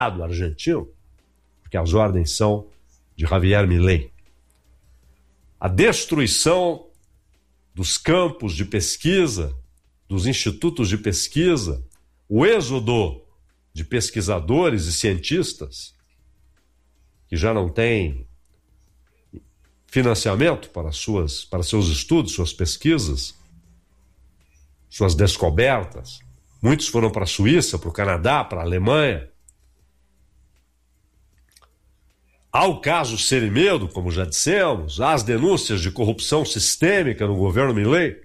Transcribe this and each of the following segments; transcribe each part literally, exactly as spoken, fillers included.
argentino, porque as ordens são de Javier Milei. A destruição dos campos de pesquisa, dos institutos de pesquisa, o êxodo de pesquisadores e cientistas que já não têm financiamento para, suas, para seus estudos, suas pesquisas, suas descobertas. Muitos foram para a Suíça, para o Canadá, para a Alemanha. Há o caso Serimedo, como já dissemos, há as denúncias de corrupção sistêmica no governo Milei.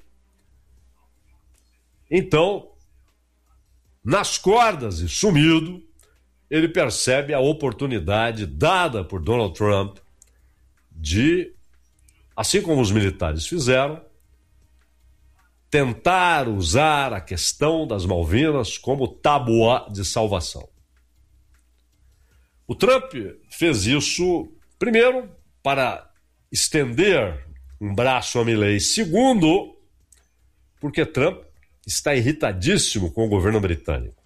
Então, nas cordas e sumido, ele percebe a oportunidade dada por Donald Trump de, assim como os militares fizeram, tentar usar a questão das Malvinas como tábua de salvação. O Trump fez isso, primeiro, para estender um braço a Milei. Segundo, porque Trump está irritadíssimo com o governo britânico.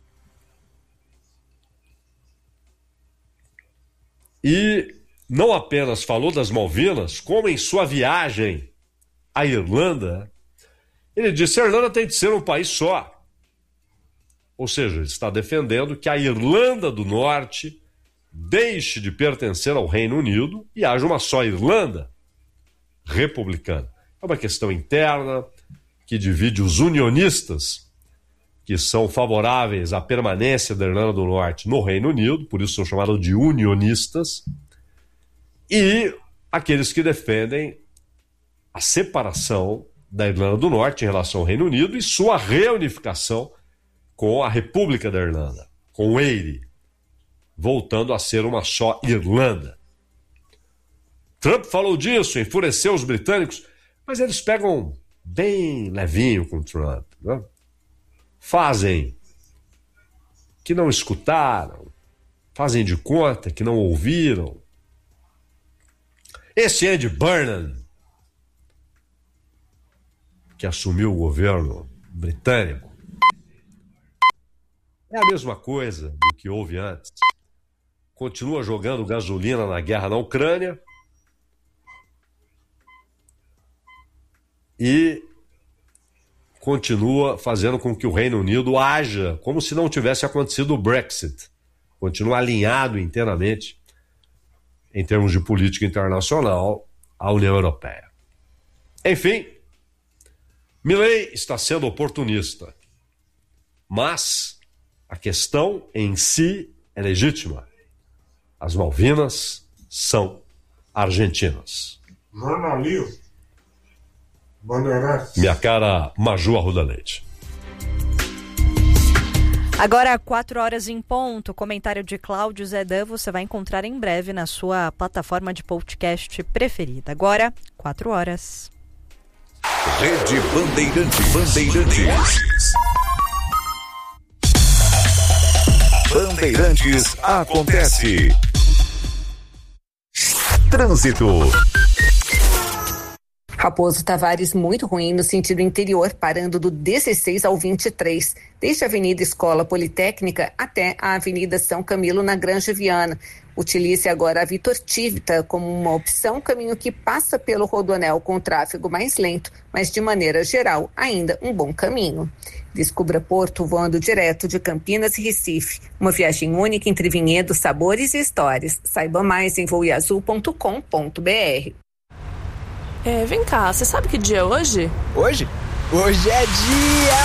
E não apenas falou das Malvinas, como em sua viagem à Irlanda, ele disse que a Irlanda tem de ser um país só. Ou seja, ele está defendendo que a Irlanda do Norte deixe de pertencer ao Reino Unido e haja uma só Irlanda republicana. É uma questão interna que divide os unionistas, que são favoráveis à permanência da Irlanda do Norte no Reino Unido, por isso são chamados de unionistas, e aqueles que defendem a separação da Irlanda do Norte em relação ao Reino Unido e sua reunificação com a República da Irlanda, com o Eire, voltando a ser uma só Irlanda. Trump falou disso, enfureceu os britânicos, mas eles pegam bem levinho com Trump, né? Fazem que não escutaram, fazem de conta que não ouviram. Esse Andy Burnham, que assumiu o governo britânico, é a mesma coisa do que houve antes. Continua jogando gasolina na guerra na Ucrânia e continua fazendo com que o Reino Unido haja como se não tivesse acontecido o Brexit. Continua alinhado inteiramente, em termos de política internacional, à União Europeia. Enfim, Milei está sendo oportunista, mas a questão em si é legítima. As Malvinas são argentinas. Jornalismo. Bandeirantes. Minha cara Maju Arruda Leite. Agora, quatro horas em ponto, comentário de Cláudio Zedan, você vai encontrar em breve na sua plataforma de podcast preferida. Agora, quatro horas. Rede Bandeirantes. Bandeirantes. Bandeirantes acontece. Trânsito. Raposo Tavares muito ruim no sentido interior, parando do dezesseis ao vinte e três, desde a Avenida Escola Politécnica até a Avenida São Camilo na Granja Viana. Utilize agora a Vitor Tivita como uma opção, caminho que passa pelo Rodoanel com tráfego mais lento, mas de maneira geral ainda um bom caminho. Descubra Porto voando direto de Campinas e Recife. Uma viagem única entre vinhedos, sabores e histórias. Saiba mais em voeazul ponto com ponto br. É, vem cá, você sabe que dia é hoje? Hoje? Hoje é dia...